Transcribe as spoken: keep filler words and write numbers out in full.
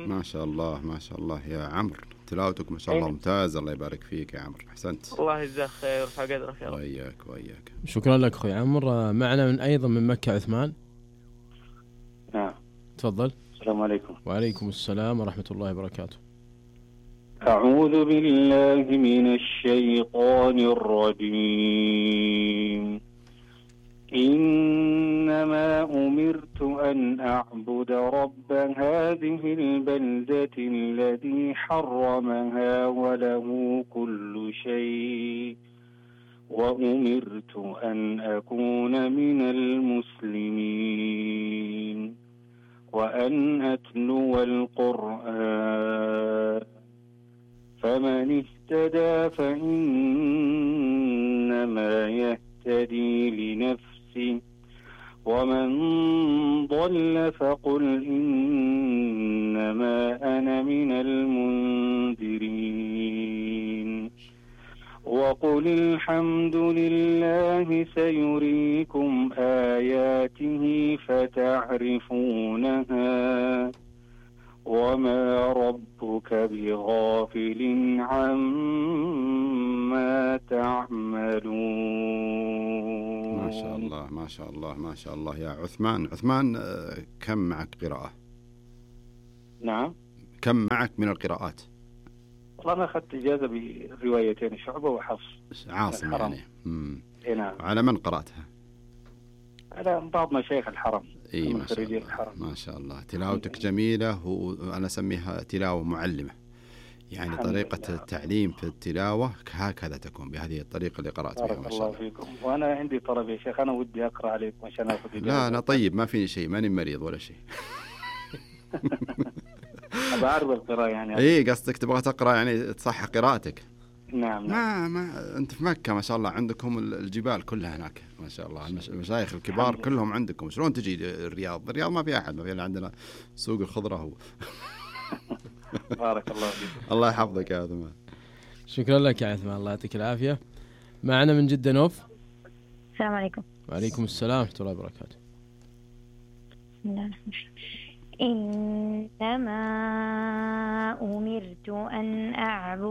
ما شاء الله ما شاء الله يا عمرو، تلاوتك ما شاء الله ممتاز. الله يبارك فيك يا عمرو، أحسنت. الله يجزاك خير ويرفع قدرك يا رب. وياك وياك. شكرا لك أخوي عمرو. معنا من أيضا من مكة عثمان. نعم تفضل. السلام عليكم. وعليكم السلام ورحمة الله وبركاته. أعوذ بالله من الشيطان الرجيم. إنما أمرت أن أعبد رب هذه البلدة الذي حرمها وله كل شيء وأمرت أن أكون من المسلمين وأن أتلو القرآن فمن اهتدى فإنما يهتدي لنفسه ومن ضل فقل إنما أنا من المنذرين وقل الحمد لله سيريكم آياته فتعرفونها وما ربك بغافل عما تعملون. ما شاء الله ما شاء الله ما شاء الله يا عثمان. عثمان كم معك قراءة؟ نعم. كم معك من القراءات؟ والله أنا أخذت إجازة بروايتين شعبة وحفص عاصم يعني. امم نعم. على من قرأتها؟ على بعض مشايخ الحرم. إيه ما شاء الله. الحرم. ما شاء الله تلاوتك جميلة، وأنا أسميها تلاوة معلمة، يعني طريقة التعليم في التلاوة هكذا تكون بهذه الطريقة اللي قرأت بها. ما شاء الله فيكم. وأنا عندي طلب يا شيخ، أنا ودي أقرأ عليكم عشان أخذ إجازة. لا أنا طيب ما فيني شيء، ماني مريض ولا شيء. بعرض القراءة يعني. إيه قصدك تبغى تقرأ يعني تصحح قراءتك. نعم. ما ما أنت في مكة ما شاء الله عندكم الجبال كلها هناك ما شاء الله، المشايخ الكبار كلهم عندكم. شلون تجي الرياض؟ الرياض ما في أحد، ما في إلا عندنا سوق الخضرة هو. بارك الله فيك. الله يحفظك يا عثمان. شكرا لك يا عثمان، الله يعطيك العافية. معنا من جدة نوف. السلام عليكم. وعليكم السلام ورحمة الله وبركاته. بسم الله الرحمن الرحيم. إنما أمرت أن أعبد